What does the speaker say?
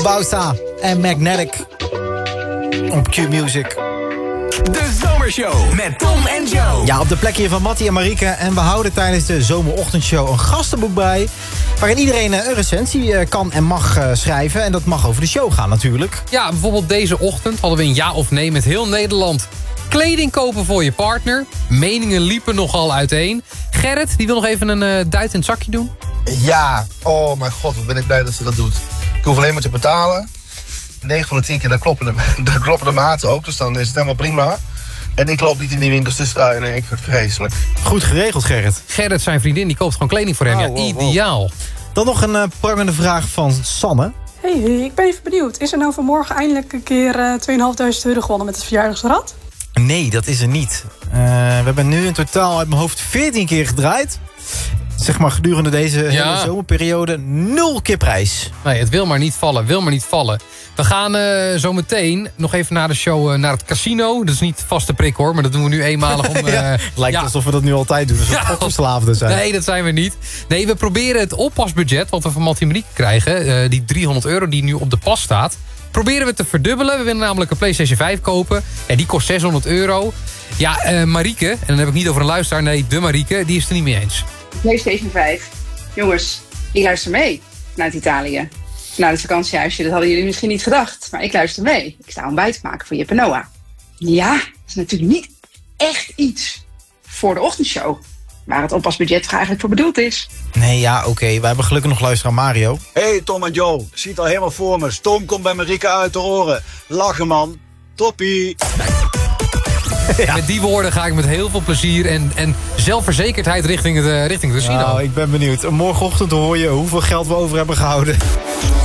Bausa en Magnetic op Q-Music. De Zomershow met Tom en Joe. Ja, op de plek hier van Mattie en Marieke. En we houden tijdens de Zomerochtendshow een gastenboek bij, waarin iedereen een recensie kan en mag schrijven. En dat mag over de show gaan natuurlijk. Ja, bijvoorbeeld deze ochtend hadden we een ja of nee met heel Nederland. Kleding kopen voor je partner. Meningen liepen nogal uiteen. Gerrit, die wil nog even een duit in het zakje doen. Ja, oh mijn god, wat ben ik blij dat ze dat doet. Ik hoef alleen maar te betalen. 9 van de 10 keer, daar kloppen de maten ook. Dus dan is het helemaal prima. En ik loop niet in die winkels te staan. Nee, ik vind het vreselijk. Goed geregeld, Gerrit. Gerrit, zijn vriendin, die koopt gewoon kleding voor hem. Ja, ideaal. Dan nog een prangende vraag van Sanne. Hey, ik ben even benieuwd. Is er nou vanmorgen eindelijk een keer €2.500 gewonnen met het verjaardagsrad? Nee, dat is er niet. We hebben nu in totaal uit mijn hoofd 14 keer gedraaid. Zeg maar gedurende deze hele zomerperiode 0 keer prijs. Nee, het wil maar niet vallen, We gaan zo meteen nog even na de show naar het casino. Dat is niet vaste prik hoor, maar dat doen we nu eenmalig om... Lijkt alsof we dat nu altijd doen, alsof we opgeslaafden zijn. Nee, dat zijn we niet. Nee, we proberen het oppasbudget wat we van Mattie en Marieke krijgen, die €300 die nu op de pas staat, proberen we te verdubbelen. We willen namelijk een PlayStation 5 kopen. En die kost €600. Ja, Marieke, en dan heb ik niet over een luisteraar, nee, de Marieke, die is het er niet mee eens. PlayStation 5. Jongens, ik luister mee vanuit Italië. Vanuit het vakantiehuisje, dat hadden jullie misschien niet gedacht. Maar ik luister mee. Ik sta ontbijt te maken voor Jip en Noah. Ja, dat is natuurlijk niet echt iets voor de ochtendshow. Waar het oppasbudget eigenlijk voor bedoeld is. Nee, ja, oké. We hebben gelukkig nog luisteraar Mario. Hey Tom en Joe, ziet al helemaal voor me. Tom komt bij Marieke uit te horen. Lachen man, toppie. Ja. Met die woorden ga ik met heel veel plezier en zelfverzekerdheid richting het casino. Nou, ik ben benieuwd. Morgenochtend hoor je hoeveel geld we over hebben gehouden.